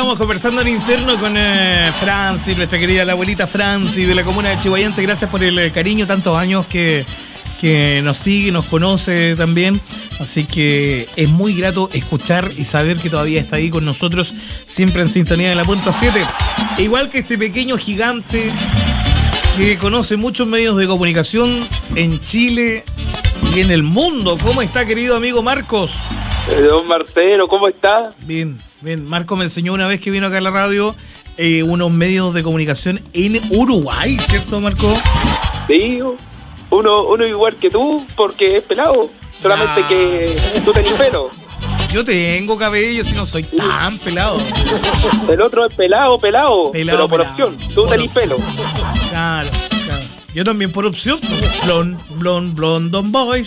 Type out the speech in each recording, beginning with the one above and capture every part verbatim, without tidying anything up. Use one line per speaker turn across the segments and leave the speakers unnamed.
estábamos conversando en interno con eh, Franci, nuestra querida la abuelita Franci de la comuna de Chiguayante. Gracias por el eh, cariño, tantos años que, que nos sigue, nos conoce también. Así que es muy grato escuchar y saber que todavía está ahí con nosotros, siempre en sintonía de la punta siete. Igual que este pequeño gigante que conoce muchos medios de comunicación en Chile y en el mundo. ¿Cómo está, querido amigo Marcos?
Eh, don Marcelo, ¿cómo está?
Bien, bien. Marco me enseñó una vez que vino acá a la radio eh, unos medios de comunicación en Uruguay, ¿cierto, Marco?
Sí, uno, uno igual que tú, porque es pelado. Solamente ah. que tú tenés pelo.
Yo tengo cabello, si no soy tan pelado.
El otro es pelado, pelado,
pelado
pero por
pelado.
opción. Tú tenés pelo.
Claro, claro. Yo también por opción. Blond, blond, blond, don boys.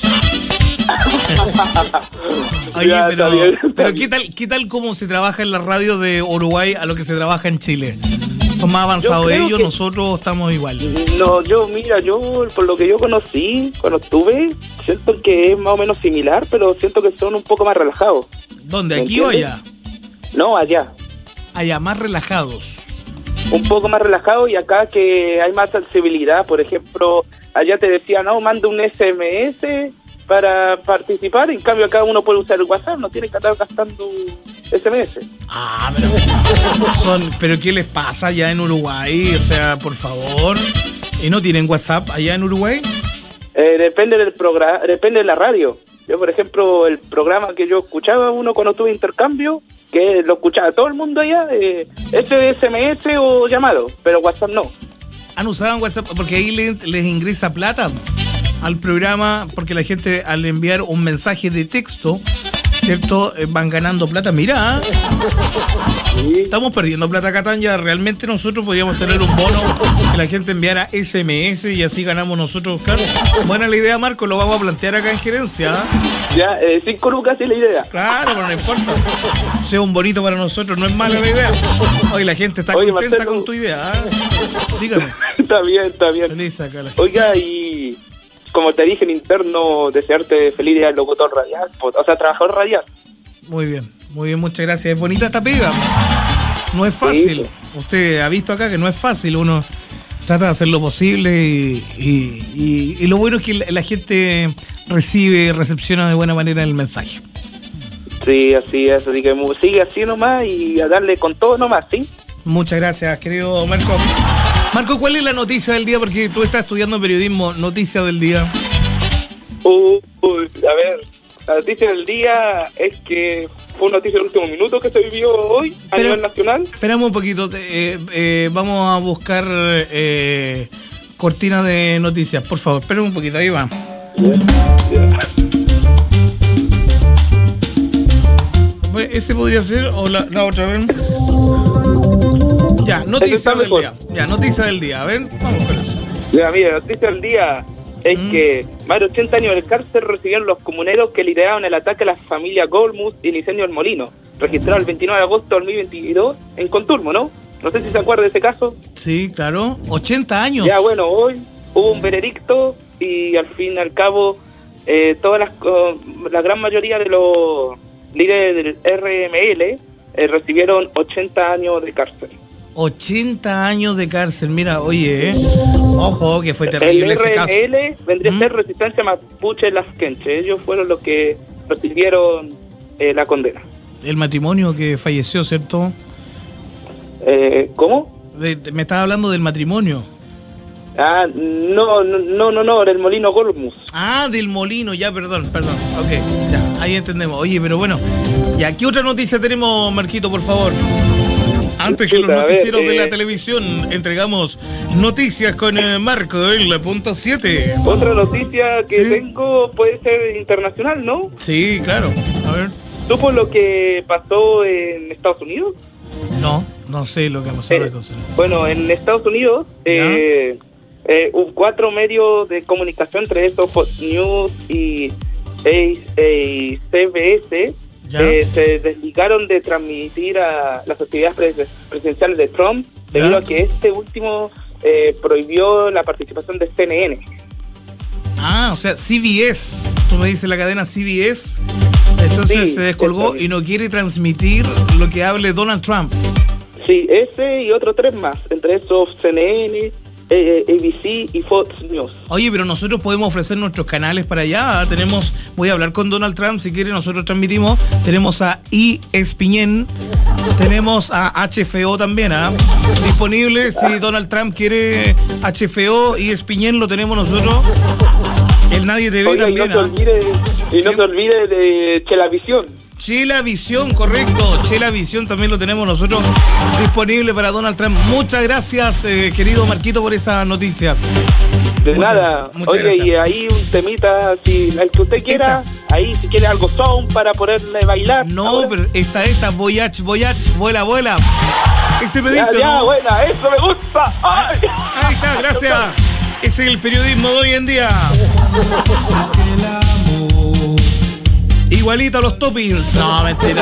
Oye,
ya,
pero,
bien,
pero ¿qué tal, qué tal cómo se trabaja en la radio de Uruguay a lo que se trabaja en Chile? Son más avanzados ellos, que... nosotros estamos igual.
No, yo, mira, yo, por lo que yo conocí, cuando estuve, siento que es más o menos similar, pero siento que son un poco más relajados.
¿Dónde? ¿Aquí o allá?
No, allá.
Allá, más relajados.
Un poco más relajados, y acá que hay más sensibilidad. Por ejemplo, allá te decía, no, manda un S M S para participar, en cambio acá uno puede usar el WhatsApp, no tiene que estar gastando S M S.
Ah, pero son, pero ¿qué les pasa allá en Uruguay? O sea, por favor, ¿y no tienen WhatsApp allá en Uruguay?
Eh, depende del programa, depende de la radio. Yo, por ejemplo, el programa que yo escuchaba, uno cuando tuve intercambio, que lo escuchaba todo el mundo allá, eh, ese S M S o llamado, pero WhatsApp no.
¿Han usado WhatsApp? Porque ahí les, les ingresa plata al programa, porque la gente al enviar un mensaje de texto, ¿cierto? Eh, van ganando plata. Mira, sí. Estamos perdiendo plata, Catania. Realmente nosotros podríamos tener un bono que la gente enviara S M S y así ganamos nosotros. Claro. Buena la idea, Marco, lo vamos a plantear acá en gerencia. ¿eh?
Ya, eh, cinco lucas es la idea.
Claro, pero no importa. Sea un bonito para nosotros, no es mala la idea. Hoy la gente está Oye, contenta Marcelo, con tu idea. ¿eh? Dígame.
Está bien, está bien.
Feliz acá la
Oiga, y como te dije en interno, desearte feliz día al locutor radial, o sea, trabajador radial.
Muy bien, muy bien, muchas gracias. Es bonita esta pega. No es fácil. Sí. Usted ha visto acá que no es fácil. Uno trata de hacer lo posible y, y, y, y lo bueno es que la, la gente recibe, recepciona de buena manera el mensaje.
Sí, así es. Así que sigue así nomás y a darle con todo nomás, ¿sí?
Muchas gracias, querido Marco. Marco, ¿cuál es la noticia del día? Porque tú estás estudiando periodismo. Noticia del día.
Uh, uh, a ver, la noticia del día es que fue una noticia del último minuto que se vivió hoy a Pero, nivel nacional. Esperamos
un poquito. Eh, eh, vamos a buscar eh, cortina de noticias. Por favor, esperen un poquito. Ahí va. Yeah, yeah. ¿Ese podría ser o la, la otra vez? Ya, noticia del día. Ya, noticia del día. A ver, vamos con eso.
Ya, mira, noticia del día es mm. que más de ochenta años de cárcel recibieron los comuneros que lideraron el ataque a la familia Golmus y el incendio del Molino, registrado el veintinueve de agosto de dos mil veintidós en Conturmo, ¿no? No sé si se acuerda de ese caso.
Sí, claro. ochenta años.
Ya, bueno, hoy hubo un veredicto y al fin y al cabo eh, todas las, uh, la gran mayoría de los líderes del R M L eh, recibieron ochenta años de cárcel.
ochenta años de cárcel, mira, oye, eh. Ojo, que fue terrible ese caso.
El R M L vendría ¿Mm? a ser Resistencia Mapuche Lasquenche. Ellos fueron los que recibieron eh, la condena.
El matrimonio que falleció, ¿cierto?
Eh, ¿Cómo?
De, de, me estaba hablando del matrimonio.
Ah, no, no, no, no, del Molino Golmus.
Ah, del Molino, ya, perdón, perdón. Ok, ya, ahí entendemos. Oye, pero bueno, ¿y aquí otra noticia tenemos, Marquito, por favor? Antes que los noticieros ver, eh, de la televisión, entregamos noticias con eh, Marco en la punta siete.
Otra noticia que ¿Sí? tengo puede ser internacional, ¿no?
Sí, claro. A ver.
¿Supo lo que pasó en Estados Unidos?
No, no sé lo que ha pasado
eh,
en Estados Unidos.
Bueno, en Estados Unidos eh, eh, hubo cuatro medios de comunicación, entre estos Fox News y C B S, eh, se desligaron de transmitir a las actividades pres- presidenciales de Trump debido ¿Ya? a que este último eh, prohibió la participación de C N N.
Ah, o sea, C B S, tú me dices la cadena C B S, entonces sí, se descolgó y no quiere transmitir lo que hable Donald Trump.
Sí, ese y otros tres más, entre esos C N N, eh, A B C y Fox News.
Oye, pero nosotros podemos ofrecer nuestros canales para allá. Tenemos, voy a hablar con Donald Trump, si quiere nosotros transmitimos. Tenemos a E S P N, tenemos a H F O también, ¿ah? Disponible, si Donald Trump quiere H F O, E S P N lo tenemos nosotros. El Nadie T V
Oiga,
también,
y no, se olvide, y no se olvide de Chelavisión.
Chelavisión, correcto. Chelavisión también lo tenemos nosotros disponible para Donald Trump. Muchas gracias, eh, querido Marquito, por esas noticias.
De
muchas
nada. Oye,
gracias.
y ahí un temita, si el que usted quiera, esta. Ahí si quiere algo son para poderle bailar.
No,
ahora.
pero esta, esta, Voyage, Voyage, vuela, vuela. Ese pedito,
Ya, ya,
¿no?
buena, eso me gusta. ¡Ay!
Ahí está, gracias. Es el periodismo de hoy en día. Igualito a los toppings. No, mentira.